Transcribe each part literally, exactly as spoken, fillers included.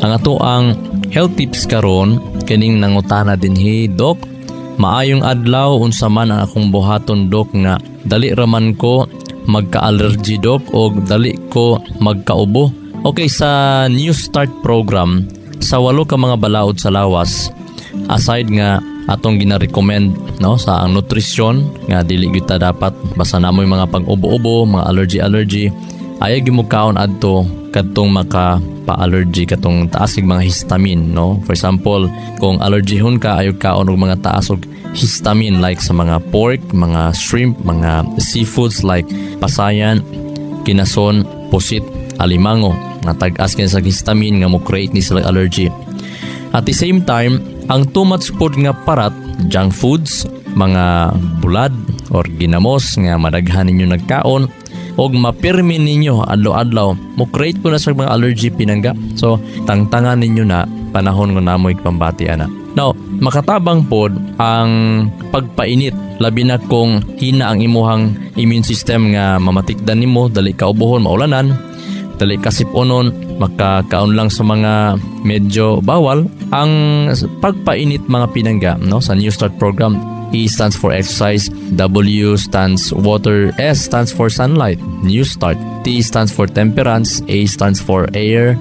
Ang ato ang health tips karon kining nangutana dinhi, Dok. Maayong adlaw, unsa man ang akong buhaton, Dok, nga dali raman ko magka-allergy, Dok, o dali ko magkaubo. Okay, sa New Start program, sa walo ka mga balaod sa lawas, aside nga atong gina-recommend no sa ang nutrisyon nga dili kita dapat basta namoy mga pag-ubo-ubo, mga allergy-allergy, ayaw gimukaon adto kadtong maka pa-allergy katong taas kig mga histamine, no? For example, kung allergyhon ka, ayaw kaon og mga taas og histamine like sa mga pork, mga shrimp, mga seafoods like pasayan, kinason, pusit, alimango, nga tag-as kini sa histamine nga mo create ni sila allergy. At the same time, ang too much food nga parat, junk foods, mga bulad or ginamos nga madaghan ninyo nagkaon, og mapirmi ninyo adlaw-adlaw, mo create po na sa mga allergy pinangga. So, tangtangan ninyo na panahon nga namoy pambati ana. Now, makatabang pod ang pagpainit, labi na kung hina ang imuhang immune system nga mamatikdan nimo, dali ka ubohon, maulanan, dali ka siponon, makakaon lang sa mga medyo bawal. Ang pagpainit mga pinangga, no, sa New Start program, E stands for exercise, W stands water, S stands for sunlight, New Start. T stands for temperance, A stands for air,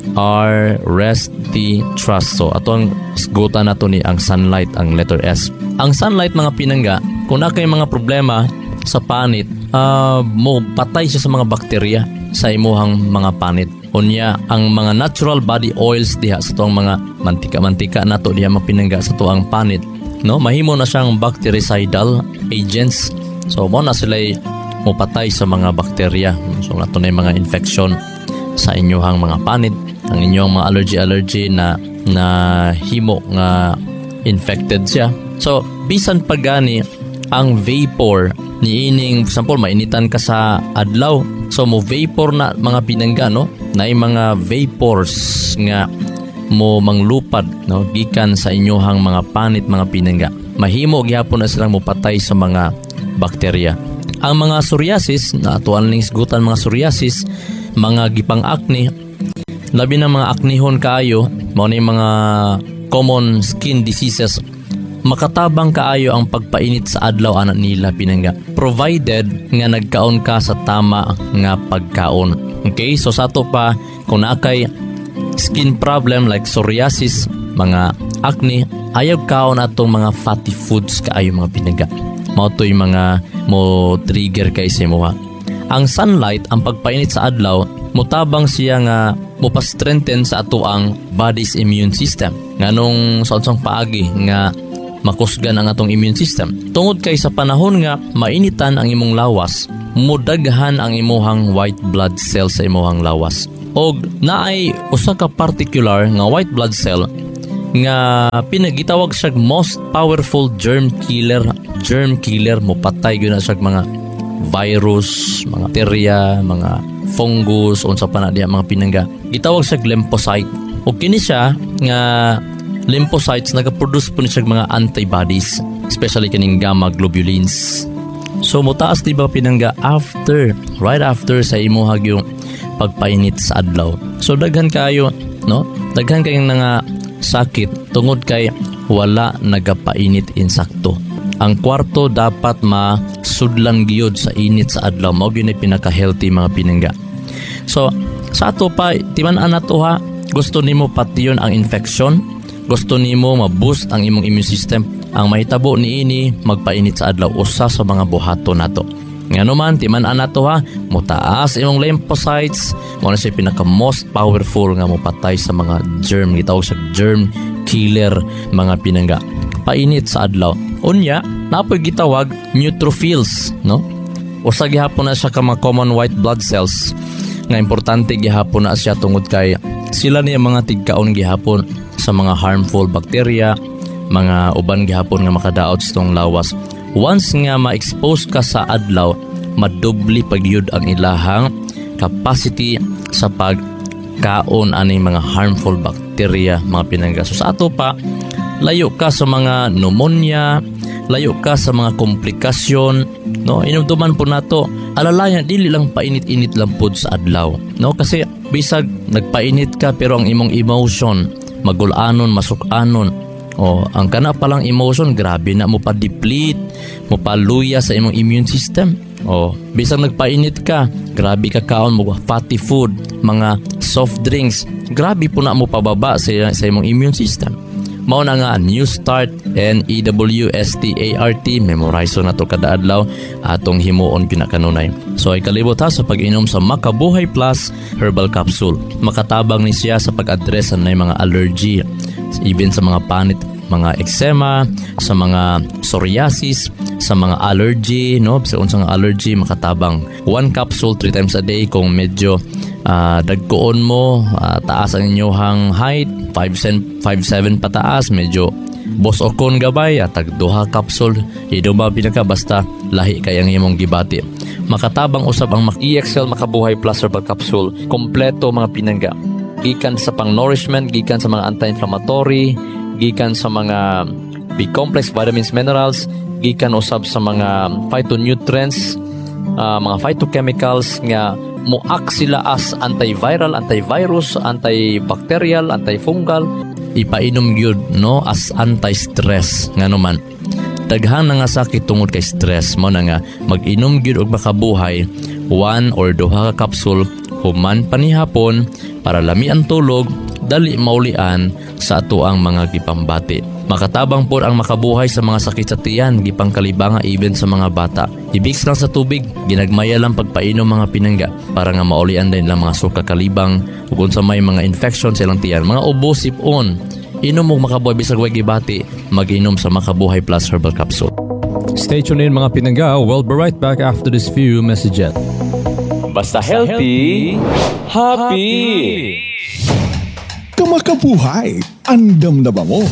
R, rest, T, trust. So, atong sgutan nato ni ang sunlight, ang letter S. Ang sunlight mga pinangga, kung na kayo mga problema sa panit, uh, mo patay siya sa mga bakterya sa imuhang mga panit. Unya, ang mga natural body oils diha sa tuang mga mantika-mantika nato diha mapinangga sa tuang panit, no, mahimo na siyang bactericidal agents. So mo na sila mupatay sa mga bakterya. So nato na mga infection sa inyong mga panit, ang inyong mga allergy-allergy na na himo nga infected siya. So bisan pagani ang vapor ni ining, for example, mainitan ka sa adlaw, so mo vapor na mga pinangga, no, na mga vapors nga mo manglupad, no, gikan sa inyohang mga panit mga pinangga, mahimo gyapon na silang mopatay sa mga bakterya. Ang mga psoriasis, na atuan ning sigutan mga psoriasis, mga gipang acne, labi na mga acnehon kaayo, mao ni mga common skin diseases, makatabang kaayo ang pagpainit sa adlaw ana nila pinangga, provided nga nagkaon ka sa tama nga pagkaon. Okay, so sa ato pa, kung nakay skin problem like psoriasis, mga acne, ayaw kaon atong mga fatty foods kaayo mga pinangga. Mao toy mga mo trigger kay sa imo. Ang sunlight, ang pagpainit sa adlaw, mutabang siya nga mopa-strengthen sa ato ang body's immune system. Nganong sa unsang paagi nga makusgan ang atong immune system. Tungod kay sa panahon nga mainitan ang imong lawas, mudaghan ang imuhang white blood cell sa imuhang lawas. Og naay usa ka particular nga white blood cell nga pinagitawag siya most powerful germ killer. Germ killer, mopatay gyud na siya mga virus, mga bacteria, mga fungus, unsa pa na diha mga pinangga. Gitawag siya lymphocyte. O kini siya nga lymphocytes nagaproduce po ni siya mga antibodies, especially kining gamma globulins. So mutaas di ba pinangga after, right after sa imuhag yung pagpainit sa adlaw. So daghan kayo, no? Daghan kayong nga sakit tungod kay wala nagapainit insakto. Ang kwarto dapat masudlan gyud sa init sa adlaw. Mao gyud ni pinaka-healthy mga pinangga. So sa ato pa timan-an nato ha, gusto nimo pation ang infection, gusto nimo ma-boost ang imong immune system, ang mahitabo niini magpainit sa adlaw usa sa mga buhaton nato. Ngano man timan-an nato ha, mutaas imong lymphocytes, mo na siya pinaka most powerful nga mopatay sa mga germ, gitawag sa germ killer mga pinangga. Painit sa adlaw. Unya, napoy gitawag neutrophils, no? Usa gihapon na siya ka mga common white blood cells nga importante gihapon na siya tungod kay sila niya mga tigkaon gihapon sa mga harmful bacteria, mga uban gihapon nga makadaot sa tong lawas. Once nga ma-expose ka sa adlaw, madubli pagyud ang ilahang capacity sa pagkaon aning mga harmful bacteria mga pinangga. So sa ato pa, layo ka sa mga pneumonia, layo ka sa mga komplikasyon, no? Inumduman po nato, alalayan dili lang painit-init lang pud sa adlaw, no? Kasi bisag nagpainit ka pero ang imong emotion magulanon, masukanon. O, ang kana palang emotion, grabe na mo pa-deplete, mo pa-luya sa imong immune system. O, bisag nagpainit ka, grabe ka kaon mo fatty food, mga soft drinks, grabe po na mo pababa sa, sa imong immune system. Mao na nga New Start, N E W S T A R T, memorize na to kada adlaw atong himuon kinakanunay. So ay kalibot ha sa pag-inom sa Makabuhay Plus Herbal Capsule. Makatabang ni siya sa pag-address sa mga allergy, even sa mga panit, mga eczema, sa mga psoriasis, sa mga allergy, no? Sa unsang allergy makatabang. One capsule three times a day kung medyo uh, dagkoon mo, uh, taas ang inyong height, five seven pataas, medyo boss o kon gabay, at tagduha capsule, iduma pinaka basta lahi kayang imong gibati. Makatabang usab ang E X L Makabuhay Plus Herbal Capsule, kompleto mga pinangga. Gikan sa pang-nourishment, gikan sa mga anti-inflammatory, gikan sa mga B-complex vitamins, minerals, gikan usab sa mga phytonutrients, uh, mga phytochemicals nga muak sila as antiviral, antivirus, antibacterial, antifungal, ipainom gyud no as anti-stress nganuman. Daghan na nga sakit tungod kay stress, mo na nga mag-inom gyud og Makabuhay one or duha ka capsule human panihapon para lami ang tulog, dali maulian sa ato ang mga gipambati. Makatabang po ang Makabuhay sa mga sakit sa tiyan, gipangkalibanga even sa mga bata. Ibix lang sa tubig, ginagmaya lang pagpainom mga pinangga para nga maulian din lang mga suka kalibang ug sa may mga infection sa ilang tiyan, mga ubo, sipon. Inom mo Makabuhay bisag way gibati, mag-inom sa Makabuhay Plus Herbal Capsule. Stay tuned in mga pinangga. We'll be right back after this few messages. Basta healthy, happy! Kamakabuhay, andam na ba mo?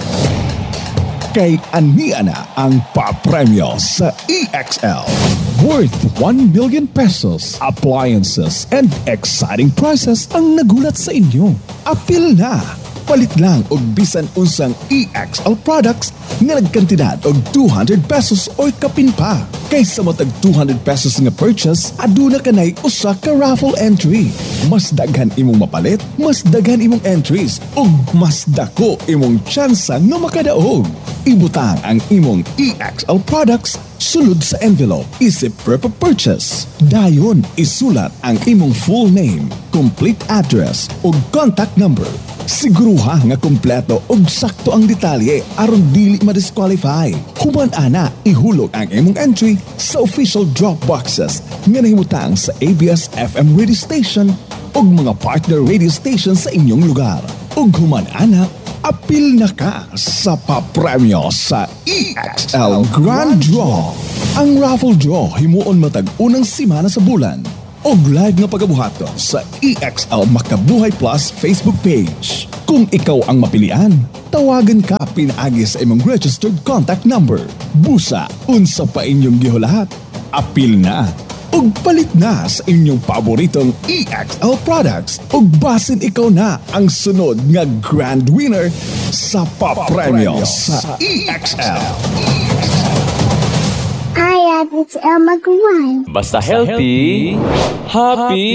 Kay ania na ang papremyo sa E X L. Worth one million pesos, appliances, and exciting prizes ang nagulat sa inyo. Apil na! Palit lang og bisan unsang E X L products nga nagkantidad og two hundred pesos or kapin pa. Kaysa matag two hundred pesos nga purchase, aduna kanay usa ka raffle entry. Mas daghan imong mapalit, mas daghan imong entries, ug mas dako imong tsansa nga makadaog. Ibutang ang imong E X L products sulod sa envelope isip per purchase. Dayon isulat ang imong full name, complete address ug contact number. Siguruha nga kompleto og sakto ang detalye aron dili ma-disqualify. Human ana ihulog ang imong entry sa official drop boxes nga nahimutang sa A B S F M radio station ug mga partner radio station sa inyong lugar. Ug human ana apil na ka sa papremyo sa E X L Grand Draw. Ang raffle draw himuon matag unang simana sa bulan. Og live nga pagabuhaton sa E X L Makabuhay Plus Facebook page. Kung ikaw ang mapilian, tawagan ka pinaagi sa imong registered contact number. Busa, unsa pa inyong gihulahat. Apil na. Og palit na sa inyong paboritong E X L products. Og basin ikaw na ang sunod nga grand winner sa papremyo sa E X L. Hi, it's El Magwan. Basta healthy, happy!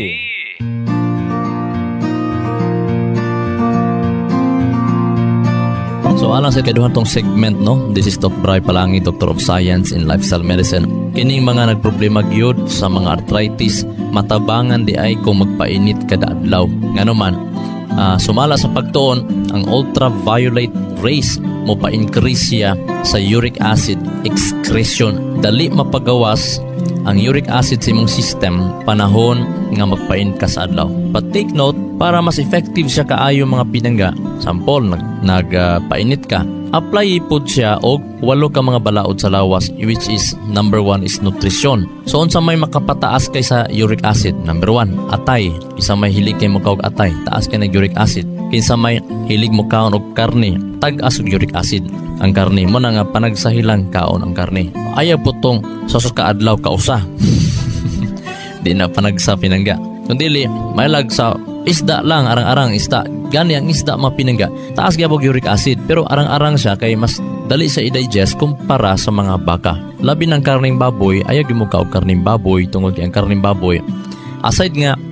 So alang sa kaduhan tong segment, no? This is Doc Bray Palangi, Doctor of Science in Lifestyle Medicine. Kining mga nagproblema gyud sa mga arthritis, matabangan di ay kung magpainit kada adlaw. Ngano man, uh, sumala sa pagtuon ang ultraviolet rays mo pa-increase siya sa uric acid excretion. Dali mapagawas ang uric acid sa imong system panahon nga magpain ka sa adlaw. But take note, para mas effective siya kaayo mga pinangga, sample nag nagpainit uh, ka, apply ipod siya og walo ka mga balaod sa lawas, which is number one is nutrition. So unsa may makapataas kay sa uric acid? Number one, atay. Isa may hilig kay mo kaog atay, taas kay ng uric acid. Kinsa may hilig mo kaon og karne, tag-as og uric acid. Ang karne mo na nga panagsahilan kaon ang karne. Ayaw po tong sasos ka adlaw ka usa. Di na panagsa pinangga. Kundi may lag sa isda lang, arang-arang isda. Gani ang isda mapinangga. Taas gyapon uric acid, pero arang-arang siya kay mas dali sa i-digest kumpara sa mga baka. Labi ng karning baboy, ayaw gyud mo kaog karning baboy tungod kay ang karning baboy aside nga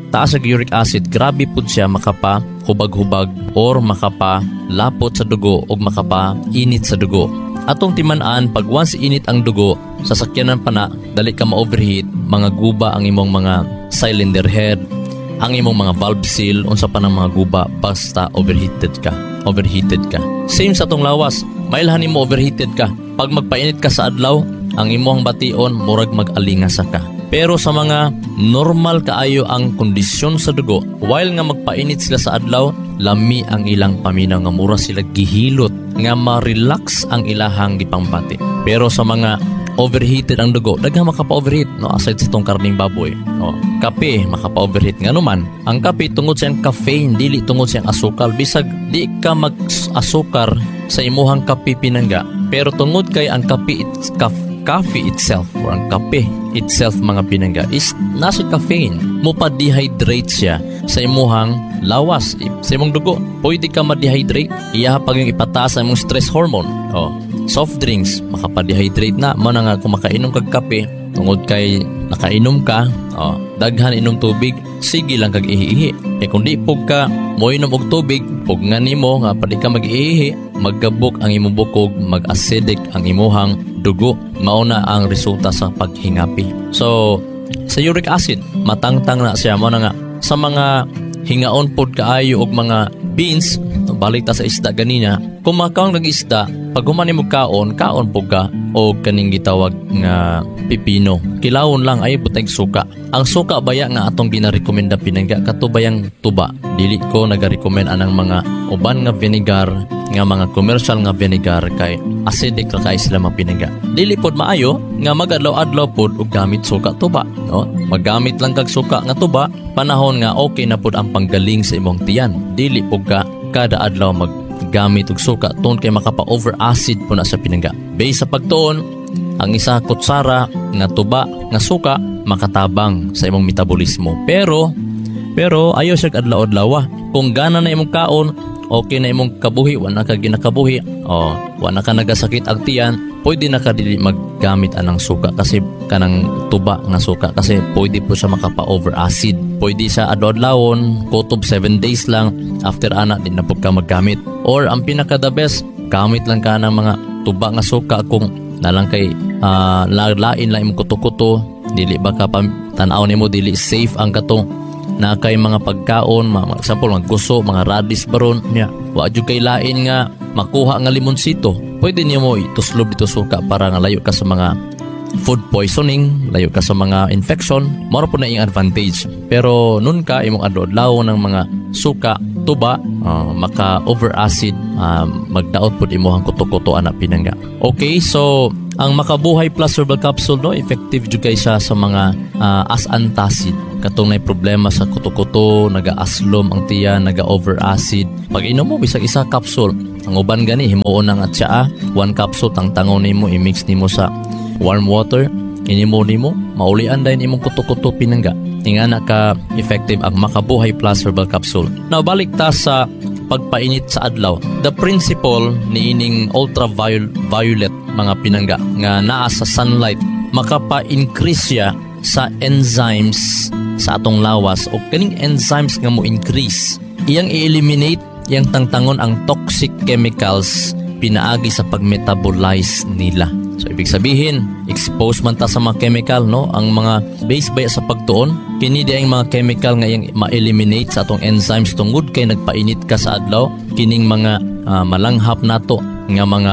taas ang uric acid, grabe po siya makapa hubag-hubag or makapa lapot sa dugo o makapa init sa dugo. Atong timan-an, pag once init ang dugo, sasakyanan pa na, dali ka ma-overheat, mga guba ang imong mga cylinder head, ang imong mga valve seal, unsa pa ng mga guba, basta overheated ka. Overheated ka. Same sa atong lawas, mailhan mo overheated ka. Pag magpainit ka sa adlaw, ang imong bation, murag mag-alingasa ka. Pero sa mga normal kaayo ang kondisyon sa dugo, while nga magpainit sila sa adlaw, lami ang ilang paminaw nga mura sila gihilot nga ma-relax ang ilahang gipambati. Pero sa mga overheated ang dugo, daghang makapa-overheat, no, aside sa itong karning baboy. O, kape makapa-overheat nga naman. Ang kape tungod siyang caffeine, dili tungod siyang asukal. Bisag di ka mag-asukar sa imuhang kape pinangga, pero tungod kay ang kape it's caffeine coffee itself or ang kape itself mga pinangga is nasa caffeine mo pa dehydrate siya sa imuhang lawas, sa imong dugo. Pwede ka ma-dehydrate, iya pag yung ipataas ang imong stress hormone. Oh, soft drinks makapa-dehydrate na mo na nga kung makainom kag kape tungod kay nakainom ka, oh, daghan inom tubig, sige lang kag ihi-ihi. E kung di pug ka mo inom og tubig, pug nga nimo nga padi ka mag-ihi, magkabok ang imong bukog, mag-acidic ang imuhang dugo, mauna ang resulta sa paghingapi. So sa uric acid, matangtang na siya mo na nga sa mga hingaon pod kaayo og mga beans, balik ta sa isda ganina, kung makaon kag isda, pag humani mo kaon, kaon po ka o kaning gitawag nga pipino. Kilawon lang ay buteg suka. Ang suka baya nga atong ginarekomenda pinangga katubayang tuba. Dili ko nagarekomend anang mga uban nga vinegar, nga mga commercial nga vinegar kay acidic ra kay sila mapinangga. Dili pod maayo nga magadlaw-adlaw pod og gamit suka tuba, no? Maggamit lang kag suka nga tuba panahon nga okay na pod ang panggaling sa imong tiyan. Dili pod ka kada adlaw mag gamit og suka tungod kay makapa-over acid po na sa pinangga. Based sa pagtuon, ang isa kutsara nga tuba nga suka makatabang sa imong metabolismo. Pero pero ayo siya adlaw-adlaw. Kung gana na imong kaon, okay na imong kabuhi, wala ka ginakabuhi, o wala ka nagasakit ang tiyan, pwede na ka dili maggamit anang suka kasi kanang tuba nga suka kasi pwede po siya makapa-over acid. Pwede sa adlaw-adlawon, kutob seven days lang, after ana din na po ka maggamit. Or ang pinaka the best, gamit lang ka ng mga tuba nga suka kung nalang kay uh, lain lang imong kuto-kuto, dili ba ka tanaw nimo dili safe ang katong na kay mga pagkaon, mga example mga guso, mga radish baron niya. Wa jud kay lain nga makuha nga limonsito. Pwede niyo mo ituslob dito suka para nga layo ka sa mga food poisoning, layo ka sa mga infection, maro po na iyang advantage. Pero nun ka imong adlaw ng mga suka tuba, uh, maka over acid, uh, magdaot pud imong kuto-kuto ana pinangga. Okay, so ang Makabuhay Plus Herbal Capsule, no, effective jud kay siya sa mga uh, as antacid. Katong nay problema sa kuto-kuto, naga-aslom ang tiyan, naga-over acid. Pag inom mo bisag isa capsule, ang uban gani himuon ang atsaa, one capsule tangtangon nimo, i-mix nimo sa warm water, inimo nimo, maulian dayon imong kuto-kuto pinangga. Ingana ka effective ang Makabuhay Plus Herbal Capsule. Now balik ta sa pagpainit sa adlaw. The principle ni ining ultraviolet mga pinangga nga naa sa sunlight, makapa-increase siya sa enzymes sa atong lawas o kaning enzymes nga mo increase. Iyang i-eliminate yang tangtangon ang toxic chemicals pinaagi sa pag-metabolize nila. So ibig sabihin, expose man ta sa mga chemical, no? Ang mga base baya sa pagtuon, kini di ang mga chemical nga yang ma-eliminate sa atong enzymes tungod kay nagpainit ka sa adlaw, kining mga uh, malanghap nato nga mga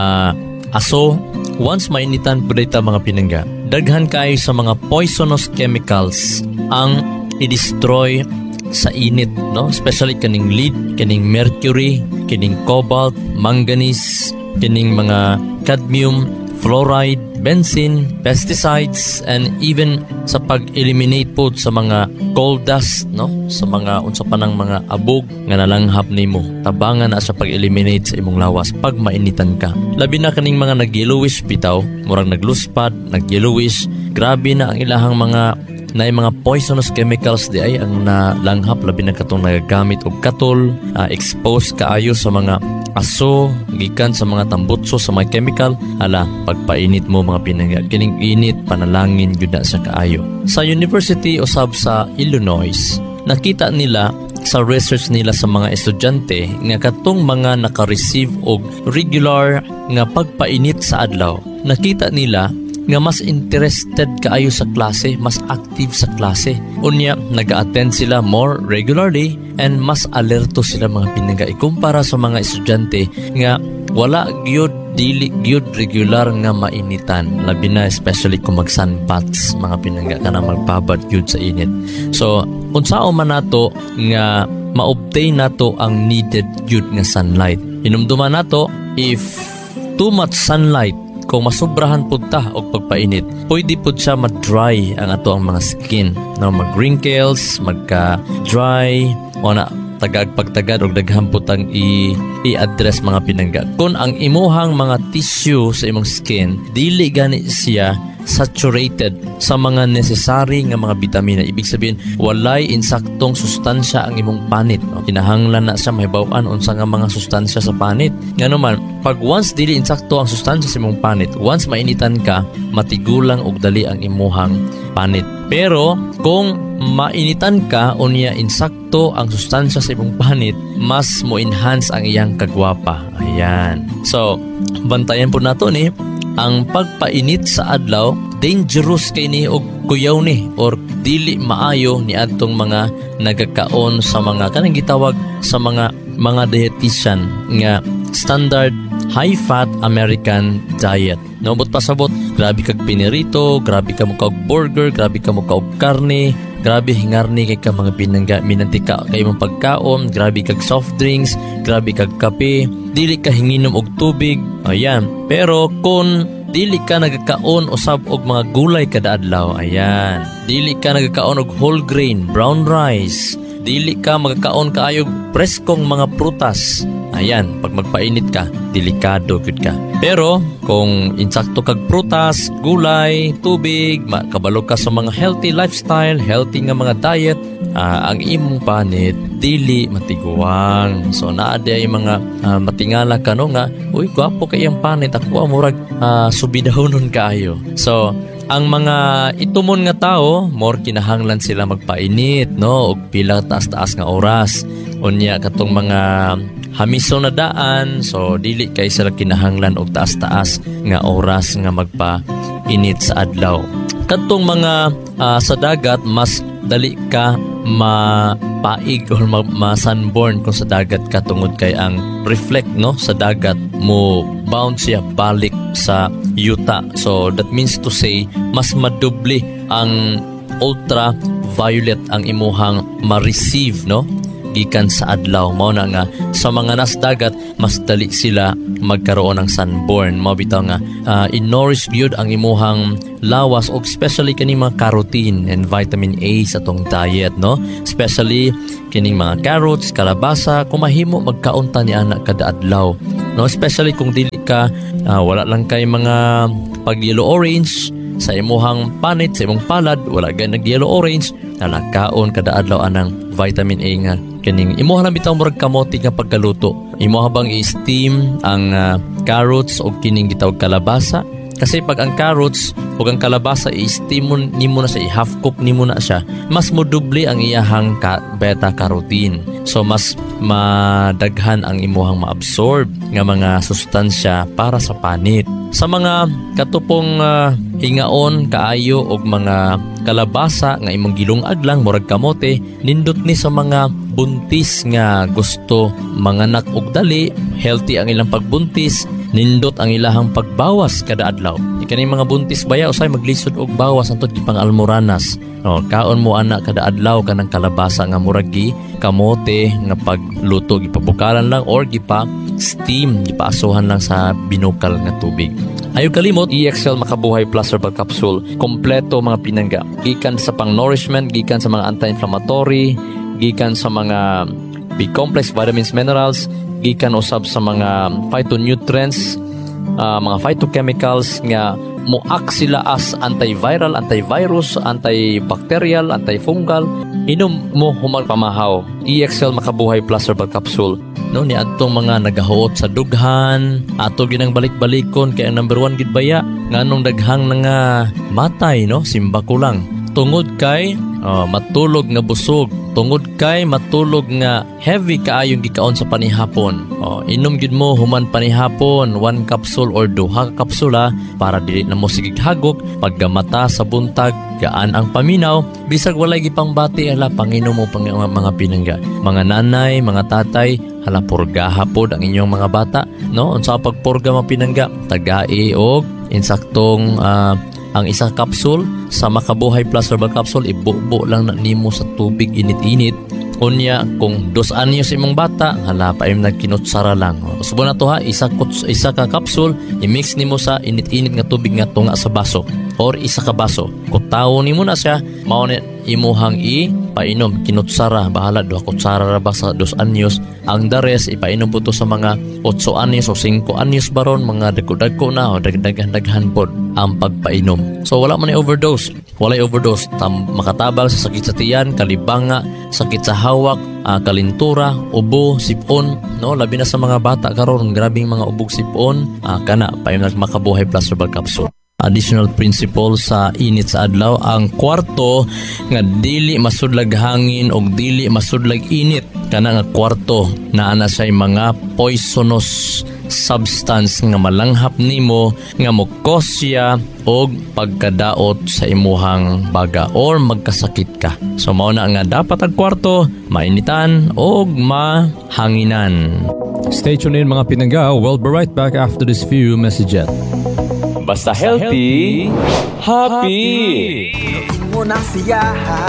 aso, once mainitan pud ta mga pinangga, daghan kay sa mga poisonous chemicals ang i-destroy sa init, no? Especially kaning lead, kaning mercury, kining cobalt, manganese, kining mga cadmium, fluoride, benzene, pesticides, and even sa pag-eliminate po sa mga coal dust, no? Sa mga unsa pa ng mga abog nga nalanghap nimo. Tabangan na sa pag-eliminate sa imong lawas pag mainitan ka. Labi na kaning mga nag-yellowish bitaw, murang nagluspad, nag-yellowish, grabe na ang ilahang mga na yung mga poisonous chemicals di ay ang nalanghap, labi na katong nagagamit og katol, uh, exposed kaayo sa mga aso, gikan sa mga tambutso sa mga chemical. Ala, pagpainit mo mga pinangga, kining init panalangin gyud na sa kaayo. Sa University usab sa Illinois, nakita nila sa research nila sa mga estudyante nga katong mga naka-receive og regular nga pagpainit sa adlaw, nakita nila nga mas interested kaayo sa klase, mas active sa klase. Unya, nag-attend sila more regularly and mas alerto sila mga pinangga ikumpara sa mga estudyante nga wala gyud dili gyud regular nga mainitan, labi na especially kung mag-sunbaths mga pinangga kana magpabad gyud sa init. So unsao man nato nga ma-obtain nato ang needed gyud nga sunlight, hinumduman nato if too much sunlight, kung masubrahan pud ta og pagpainit, pwede pud siya ma-dry ang ato ang mga skin, no, mag-wrinkles, magka-dry, wala tagag pagtagad og daghan pud ang i i-address mga pinangga. Kung ang imuhang mga tissue sa imong skin dili gani siya saturated sa mga necessary nga mga bitamina, ibig sabihin walay insaktong sustansya ang imong panit, no? Kinahanglan na siya mahibaw-an unsa nga mga sustansya sa panit. Ngano man, pag once dili insakto ang sustansya sa imong panit, once mainitan ka, matigulang og dali ang imuhang panit. Pero kung mainitan ka unya insakto ang sustansya sa imong panit, mas mo enhance ang iyang kagwapa. Ayan. So, bantayan po nato ni ang pagpainit sa adlaw, dangerous kay ni og kuyaw ni or dili maayo ni adtong mga nagakaon sa mga kanang gitawag sa mga mga dietitian nga standard high fat American diet. Nobot pasabot, grabe kag pinirito, grabe ka mo kag burger, grabe ka mo kag karne, grabe hingarni kay ka mga pinangga minantika kay mong pagkaon, grabe kag soft drinks, grabe kag kape, dili ka hinginom og tubig. Ayan. Pero kung dili ka nagakaon usab og mga gulay kada adlaw, ayan, dili ka nagakaon og whole grain, brown rice, dili ka magakaon kaayo preskong mga prutas, ayan, pag magpainit ka, delikado gyud ka. Pero kung insakto kag prutas, gulay, tubig, makabalo ka sa mga healthy lifestyle, healthy nga mga diet, uh, ang imong panit dili matiguang. So naa day mga uh, matingala ka no nga, uy, gwapo kay ang panit, ako murag uh, subidahonon kaayo. So ang mga itumon nga tao, more kinahanglan sila magpainit, no, og pila taas-taas nga oras. Unya katong mga hamiso na daan, so dili kay sila kinahanglan og taas-taas nga oras nga magpainit sa adlaw. Katong mga uh, sa dagat, mas dali ka mapaig or ma- ma-sunburn kung sa dagat ka tungod kay ang reflect, no, sa dagat mo bounce siya balik sa yuta. So that means to say mas madubli ang ultraviolet ang imuhang ma-receive, no, gikan sa adlaw. Mao na nga sa mga nas dagat mas dali sila magkaroon ng sunburn. Mao bitaw nga uh, in-nourish gyud ang imuhang lawas og especially kining mga carotene and vitamin A sa tong diet, no, especially kining mga carrots, kalabasa, kung mahimo magkaunta ni ana kada adlaw, no, especially kung dili ka uh, wala lang kay mga pag yellow orange sa imuhang panit, sa imong palad, wala gay nag yellow orange, nalakaon kada adlaw anang vitamin A nga kining imuha lang bitaw murag kamote nga pagkaluto. Imuha bang i-steam ang uh, carrots o kining gitawag kalabasa, kasi pag ang carrots o ang kalabasa i-steam mo nimo na sa i-half cook nimo na siya, mas modubli ang iyahang ka- beta carotene. So mas madaghan ang imuhang maabsorb nga mga sustansya para sa panit. Sa mga katupong uh, hingaon kaayo og mga kalabasa nga imong gilungag lang murag kamote, nindot ni sa mga buntis nga gusto manganak og dali, healthy ang ilang pagbuntis, nindot ang ilahang pagbawas kada adlaw. Ikani mga buntis baya usay maglisod og bawas antud gipang almoranas. No, kaon mo ana kada adlaw kanang kalabasa nga murag gi kamote nga pagluto gipabukalan lang or gipa steam, gipaasuhan lang sa binukal nga tubig. Ayaw kalimot, E X L Makabuhay Plus Herbal Capsule, kompleto mga pinangga. Gikan sa pang-nourishment, gikan sa mga anti-inflammatory, gikan sa mga B-complex, vitamins, minerals, gikan usab sa mga phytonutrients, uh, mga phytochemicals nga muak sila as antiviral, antivirus, antibacterial, antifungal. Inom mo humag pamahaw E X L Makabuhay Plus Herbal Capsule, no, ni adtong mga nagahuot sa dughan, ato ginang balik-balikon kay ang number one gid baya nganong daghang nga matay, no, simba ko lang tungod kay uh, matulog nga busog tungod kay matulog nga heavy kaayong gikaon sa panihapon. O, inom gid mo human panihapon one capsule or duha ka kapsula para dili na mo sigig hagok paggamata sa buntag gaan ang paminaw bisag walay gipangbati ala panginom mo pang mga, mga pinangga. Mga nanay, mga tatay, hala purgaha pod ang inyong mga bata, no? Unsa pagpurga mga pinangga, tagai og insaktong uh, ang isang kapsul sa Makabuhay Plus Herbal Capsule, ibubo lang na nimo sa tubig init-init. Unya, kung dos anyos imong bata, hala pa im nagkinutsara lang. Subo na to ha, isa, kuts, isa ka kapsul, i-mix nimo sa init-init nga tubig nga tunga sa baso or isa ka baso. Kutaw nimo na siya, mao ni imuhang i painom kinutsara, bahala duha kutsara ra ba sa dos anyos. Ang the rest ipainom po to sa mga otso anyos o singko anyos baron, mga dagko-dagko na o dagdagan-daghan pod ang pagpainom. So wala man ni overdose. Walay overdose. Tam, makatabang sa sakit sa tiyan, kalibanga, sakit sa hawak, uh, kalintura, ubo, sipon, no? Labi na sa mga bata karon, grabing mga ubog sipon, uh, kana painom na Makabuhay Plus Herbal Capsule. Additional principle sa init sa adlaw, ang kwarto nga dili masudlag hangin o dili masudlag init. Kana nga kwarto naa na say mga poisonous substance nga malanghap nimo nga mokosya o pagkadaot sa imuhang baga or magkasakit ka. So mao na nga dapat ang kwarto mainitan o mahanginan. Stay tuned in mga pinangga. We'll be right back after this few messages. Basta healthy, happy. Unang siyaha,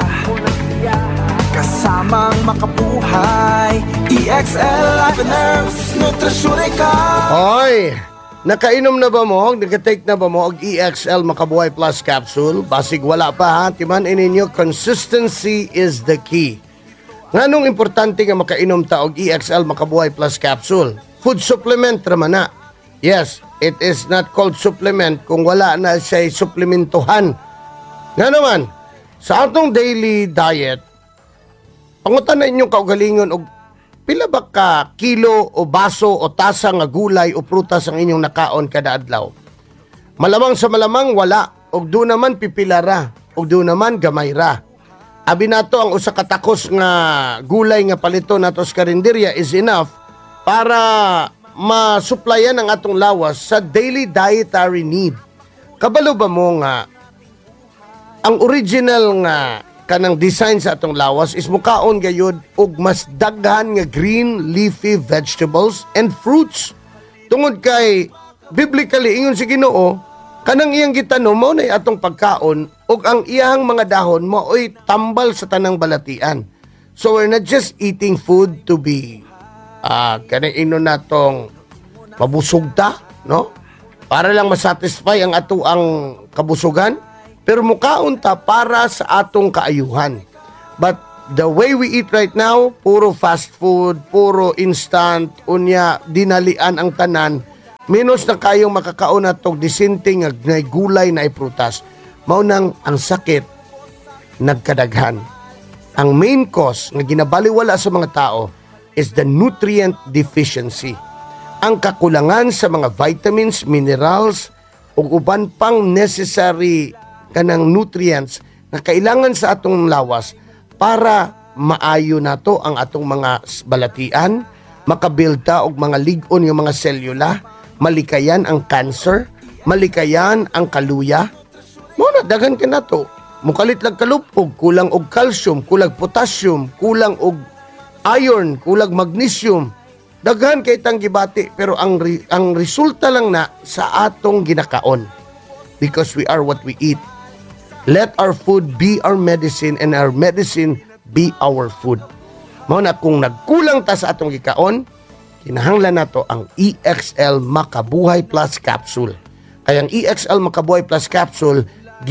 kasamang makabuhay. E X L Life and Herbs Nutrition ka. Hoy, nakainom na ba mo? Nagka-take na ba mo og E X L Makabuhay Plus Capsule? Basig wala pa ha, timan ininyo, consistency is the key. Nganong importante nga makainom ta og E X L Makabuhay Plus Capsule? Food supplement raman na. Yes, it is not called supplement kung wala na siya suplementuhan. Nga naman, sa atong daily diet, pangutan na inyong kaugalingon og pila ba ka kilo o baso o tasa nga gulay o prutas ang inyong nakaon kada adlaw. Malamang sa malamang wala, og do naman pipila ra, og do naman gamay ra. Abi nato ang usa ka takos nga gulay nga palito nato sa karinderya is enough para masuplayan ang atong lawas sa daily dietary need. Kabalo ba mo nga ang original nga kanang design sa atong lawas is mukaon gayud og mas daghan nga green leafy vegetables and fruits. Tungod kay biblically ingon si Ginoo, kanang iyang gitanom mao nay atong pagkaon ug ang iyang mga dahon mao'y tambal sa tanang balatian. So we're not just eating food to be Ah, uh, kanino natong mabusog ta, no? Para lang masatisfy ang ato ang kabusugan, pero mukaon ta para sa atong kaayuhan. But the way we eat right now, puro fast food, puro instant, unya dinalian ang tanan, minus na kayong makakaon natong disinting nga gulay na prutas. Mao nang ang sakit nagkadaghan. Ang main cause nga ginabaliwala sa mga tao is the nutrient deficiency. Ang kakulangan sa mga vitamins, minerals, ug uban pang necessary kanang nutrients na kailangan sa atong lawas para maayo nato ang atong mga balatian, makabuild ta og mga lig-on nga mga selula, malikayan ang cancer, malikayan ang kaluya. Mo na daghan ka nato. Mukalit lang kalupog, kulang og calcium, kulang potassium, kulang og iron, kulang magnesium, daghan kay tang gibati, pero ang re, ang resulta lang na sa atong ginakaon, because we are what we eat. Let our food be our medicine and our medicine be our food. Mao na kung nagkulang ta sa atong gikaon, kinahanglan nato ang E X L Makabuhay Plus Capsule. Kaya ang E X L Makabuhay Plus Capsule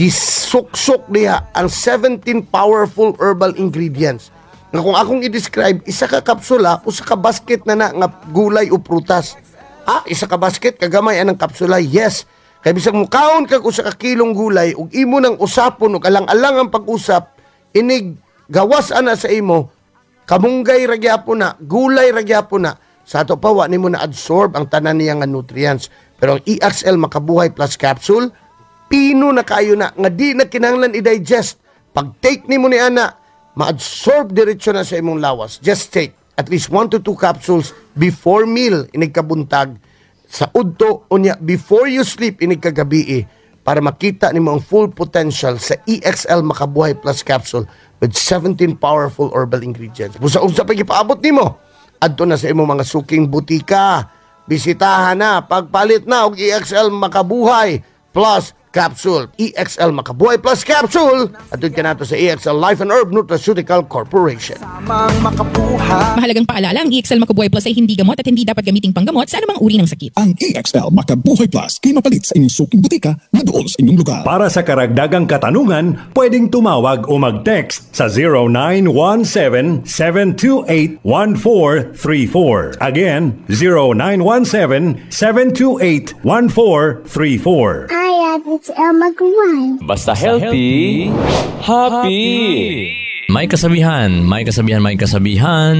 gisuksok diha ang seventeen powerful herbal ingredients nga kung akong i-describe, isa ka kapsula, usa ka basket na na nga gulay o prutas. Ah, isa ka basket, kagamay anang kapsula, yes. Kaya bisag mukaon kag usa ka kilong gulay, ug imo nang usapon, ug alang-alang ang pag-usap, inig gawas ana sa imo, kamunggay ragyapon na, gulay ragyapon na, sa ato pa, wa nimo na absorb ang tanan niya nga nutrients. Pero ang E X L Makabuhay Plus Capsule, pino na kayo na, nga di na kinahanglan i-digest. Pag take nimo ni ana, ma-absorb diretso na sa imong lawas. Just take at least one to two capsules before meal inig kabuntag, sa udto unya before you sleep inig kagabi, para makita nimo ang full potential sa E X L Makabuhay Plus Capsule with seventeen powerful herbal ingredients. Busa-usa pa gipaabot nimo adto na sa imong mga suking butika. Bisitahan na, pagpalit na og E X L Makabuhay Plus Capsule. E X L Makabuhay Plus Capsule. Atun ka nato sa E X L Life and Herb Nutraceutical Corporation. Samang makabuhay. Mahalagang paalala, ang E X L Makabuhay Plus ay hindi gamot at hindi dapat gamiting panggamot sa anumang uri ng sakit. Ang E X L Makabuhay Plus kay mapalit sa inyong suking butika na doon sa inyong lugar. Para sa karagdagang katanungan, pwedeng tumawag o mag-text sa zero nine one seven, seven two eight, one four three four. Again, zero nine one seven, seven two eight, one four three four. I have H L Maguire. Basta healthy, happy. May kasabihan, may kasabihan, may kasabihan.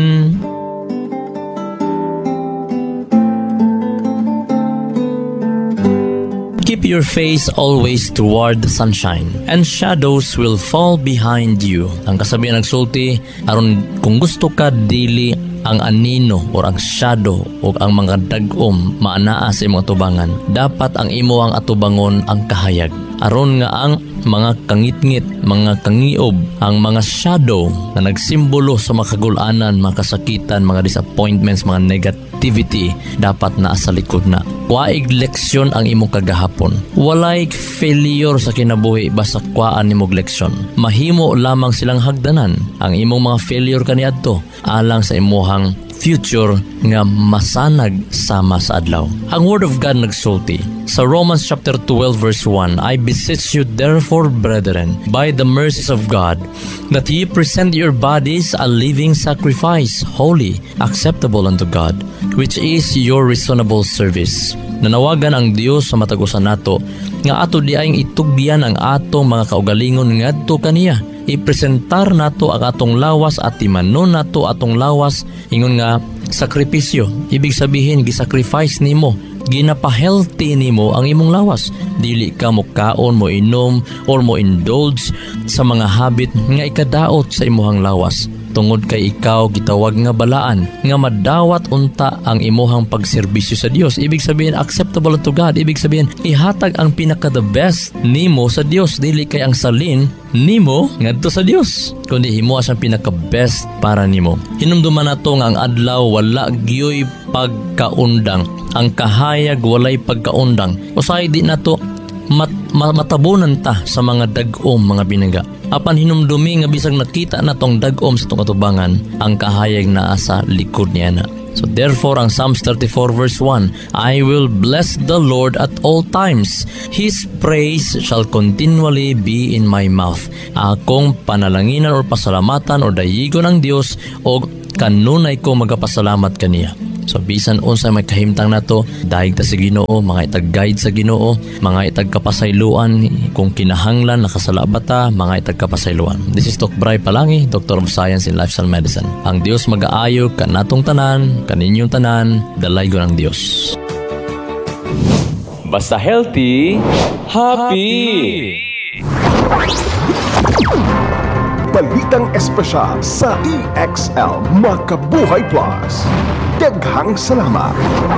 Keep your face always toward the sunshine, and shadows will fall behind you. Ang kasabihan nagsulti, aron kung gusto ka dili ang anino or ang shadow o ang mga dagom maanaa sa imong atubangan, dapat ang imo ang atubangon ang kahayag. Aron nga ang mga kangitngit, mga kangiob, ang mga shadow na nagsimbolo sa mga kagulanan, mga kasakitan, mga disappointments, mga negativity, dapat naa sa likod na. Waig leksyon ang imong kagahapon. Walay failure sa kinabuhi basta kwaan nimong leksyon. Mahimo lamang silang hagdanan ang imong mga failure kaniadto alang sa imuhang future nga masanag sama sa adlaw. Ang Word of God nagsulti sa Romans chapter twelve verse one, I beseech you therefore, brethren, by the mercies of God, that ye present your bodies a living sacrifice, holy, acceptable unto God, which is your reasonable service. Nanawagan ang Dios sa matagusan nato nga ato di ayong itugyan ang atong mga kaugalingon ngadto kaniya. Ipresentar nato ang atong lawas at timanon nato atong lawas ingon nga sakripisyo. Ibig sabihin gisacrifice nimo, ginapa-healthy nimo ang imong lawas. Dili ka mo kaon, mo inom or mo indulge sa mga habit nga ikadaot sa imuhang lawas. Tungod kay ikaw gitawag nga balaan nga madawat unta ang imuhang pagserbisyo sa Dios. Ibig sabihin acceptable to God. Ibig sabihin ihatag ang pinaka the best nimo sa Dios, dili kay ang salin nimo ngadto sa Dios, kundi himo as ang pinaka best para nimo. Hinumduman nato nga ang adlaw wala gyoy pagkaundang, ang kahayag walay pagkaundang. Usay di nato mat, matabunan ta sa mga dagom mga binaga. Apan hinumdumi nga bisag nakita na tong dagom sa tong atubangan, ang kahayag naa sa likod niya na. So therefore, ang Psalms thirty-four verse one, I will bless the Lord at all times. His praise shall continually be in my mouth. Akong panalanginan or pasalamatan or dayigon ang Dios o kanunay ko magapasalamat kaniya. So bisan unsa may kahimtang nato, daig ta sa Ginoo, mga itag guide sa Ginoo, mga itag kapasayloan kung kinahanglan nakasala ba ta, mga itag kapasayloan. This is Doc Bray Palangi, Doctor of Science in Lifestyle Medicine. Ang Dios mag-aayo kanatong tanan, kaninyong tanan, dalay ko ng Dios. Basta healthy, happy. Balitang espesyal sa E X L Makabuhay Plus. Daghang salamat.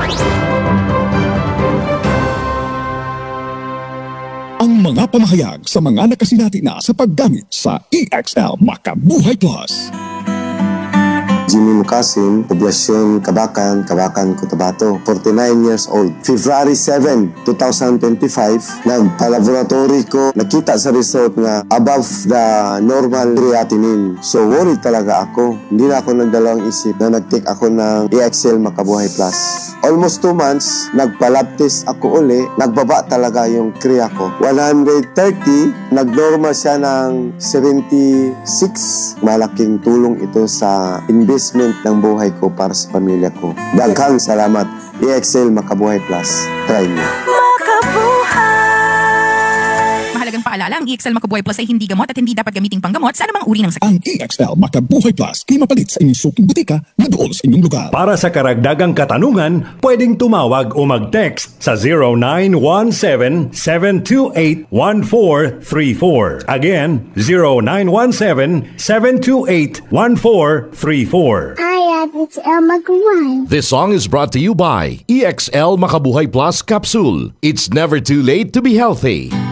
Ang mga pamahayag sa mga nakasinati na sa paggamit sa E X L Makabuhay Plus. Jimmy Mukasim, Poblasyon Kabakan, Kabakan, Cotabato, forty-nine years old. February seventh, twenty twenty-five, nagpa-laboratory ko, nakita sa result na above the normal creatinine. So worried talaga ako. Hindi na ako nagdalawang isip na nag-take ako ng E X L Makabuhay Plus. Almost two months, nagpa-lab test ako uli, nagbaba talaga yung krea ko. one hundred thirty, nag-normal siya ng seventy-six. Malaking tulong ito sa investment ng buhay ko para sa pamilya ko. Daghang salamat. E X L Makabuhay Plus. Try mo. Mahalagang Paalala, ang E X L Makabuhay Plus ay hindi gamot at hindi dapat gamiting panggamot sa anumang uri ng sakit. Ang E X L Makabuhay Plus ay mapalit sa inyong suking butika na doon sa inyong lugar. Para sa karagdagang katanungan, pwedeng tumawag o mag-text sa zero nine one seven, seven two eight, one four three four. Again, zero nine one seven, seven two eight, one four three four. Hi, it's El Maguire. This song is brought to you by E X L Makabuhay Plus Capsule. It's never too late to be healthy.